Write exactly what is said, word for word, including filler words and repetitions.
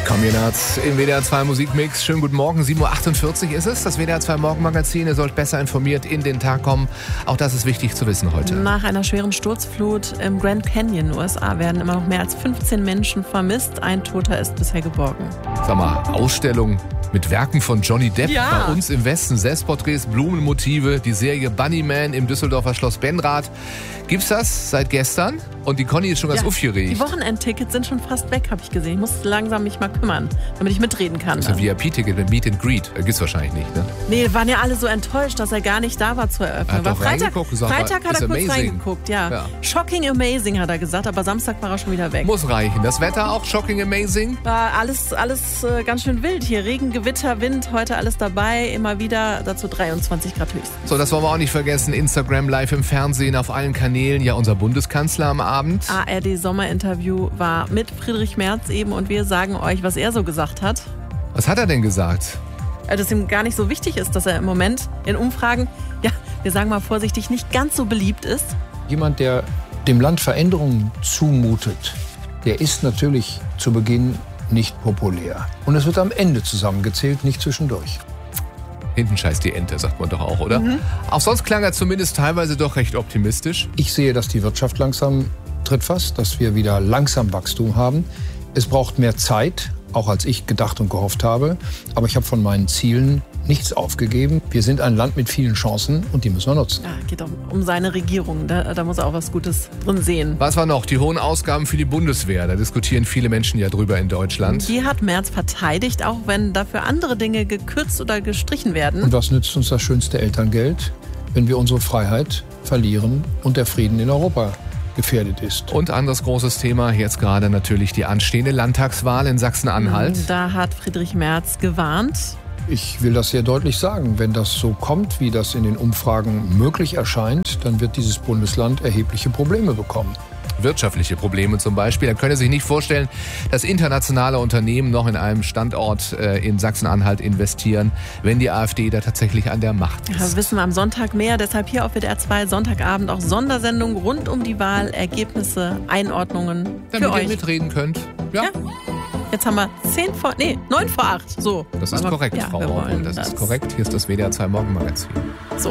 Kombinat im W D R zwei Musikmix. Schönen guten Morgen, sieben Uhr achtundvierzig ist es, das W D R zwei Morgenmagazin. Ihr sollt besser informiert in den Tag kommen. Auch das ist wichtig zu wissen heute. Nach einer schweren Sturzflut im Grand Canyon, U S A, werden immer noch mehr als fünfzehn Menschen vermisst. Ein Toter ist bisher geborgen. Sag mal, Ausstellung mit Werken von Johnny Depp Ja. bei uns im Westen. Selbstporträts, Blumenmotive, die Serie Bunnyman im Düsseldorfer Schloss Benrath. Gibt's das seit gestern? Und die Conny ist schon ganz Ja, aufgeregt. die Wochenendtickets sind schon fast weg, habe ich gesehen. Ich muss langsam mich mal kümmern, damit ich mitreden kann. Das ist ein V I P-Ticket mit Meet and Greet. Äh, Gibt's wahrscheinlich nicht, ne? Nee, waren ja alle so enttäuscht, dass er gar nicht da war zur Eröffnung. Er hat War doch Freitag, reingeguckt, gesagt, Freitag war- hat er ist kurz amazing. reingeguckt, ja. Ja. Shocking amazing, hat er gesagt, aber Samstag war er schon wieder weg. Muss reichen. Das Wetter auch shocking amazing. War alles, alles äh, ganz schön wild hier. Regen, Gewitter, Wind, heute alles dabei. Immer wieder dazu dreiundzwanzig Grad höchstens. So, das wollen wir auch nicht vergessen. Instagram live im Fernsehen, auf allen Kanälen. Ja, unser Bundeskanzler am Abend. A R D-Sommerinterview war mit Friedrich Merz eben und wir sagen euch, was er so gesagt hat. Was hat er denn gesagt? Dass es ihm gar nicht so wichtig ist, dass er im Moment in Umfragen, ja, wir sagen mal vorsichtig, nicht ganz so beliebt ist. Jemand, der dem Land Veränderungen zumutet, der ist natürlich zu Beginn nicht populär. Und es wird am Ende zusammengezählt, nicht zwischendurch. Hinten scheißt die Ente, sagt man doch auch, oder? Mhm. Auch sonst klang er zumindest teilweise doch recht optimistisch. Ich sehe, dass die Wirtschaft langsam tritt fast, dass wir wieder langsam Wachstum haben. Es braucht mehr Zeit, auch als ich gedacht und gehofft habe. Aber ich habe von meinen Zielen nichts aufgegeben. Wir sind ein Land mit vielen Chancen und die müssen wir nutzen. Ja, geht um, um seine Regierung. Da, da muss er auch was Gutes drin sehen. Was war noch? Die hohen Ausgaben für die Bundeswehr. Da diskutieren viele Menschen ja drüber in Deutschland. Die hat Merz verteidigt, auch wenn dafür andere Dinge gekürzt oder gestrichen werden. Und was nützt uns das schönste Elterngeld, wenn wir unsere Freiheit verlieren und der Frieden in Europa gefährdet ist? Und anderes großes Thema, jetzt gerade natürlich die anstehende Landtagswahl in Sachsen-Anhalt. Da hat Friedrich Merz gewarnt. Ich will das sehr deutlich sagen. Wenn das so kommt, wie das in den Umfragen möglich erscheint, dann wird dieses Bundesland erhebliche Probleme bekommen. Wirtschaftliche Probleme zum Beispiel. Er könne sich nicht vorstellen, dass internationale Unternehmen noch in einem Standort äh, in Sachsen-Anhalt investieren, wenn die AfD da tatsächlich an der Macht ist. Ja, wissen wir am Sonntag mehr. Deshalb hier auf W D R zwei Sonntagabend auch Sondersendung rund um die Wahl, Ergebnisse, Einordnungen Damit für ihr euch. mitreden könnt. Ja, Ja. Jetzt haben wir zehn vor, nee, neun vor acht. So. das ist Aber, korrekt, ja, Frau wir Orwell. wollen Das das. ist korrekt. Hier ist das W D R zwei Morgenmagazin.